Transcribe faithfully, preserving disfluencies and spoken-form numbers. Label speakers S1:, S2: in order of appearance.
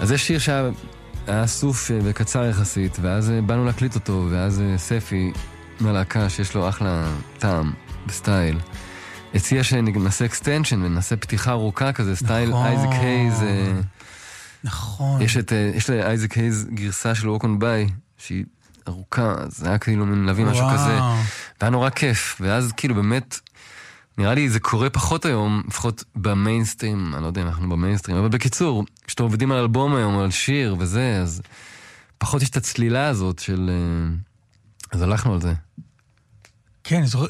S1: אז זה שיר שהיה היה סוף וקצר יחסית, ואז באנו להקליט אותו, ואז ספי מלהקה שיש לו אחלה טעם בסטייל. הציע שנעשה אקסטנשן ונעשה פתיחה ארוכה כזה, סטייל אייזק הייז.
S2: נכון.
S1: יש את, יש לאייזק הייז גרסה של Walk on By, שהיא ארוכה, אז זה היה כאילו להביא משהו כזה. והיה נורא כיף, ואז כאילו באמת, נראה לי זה קורה פחות היום, לפחות במיינסטרים, אני לא יודע אם אנחנו במיינסטרים, אבל בקיצור, כשאתם עובדים על אלבום היום, על שיר וזה, אז פחות יש את הצלילה הזאת של... אז הלכנו על זה.
S2: כן, אני זוכר,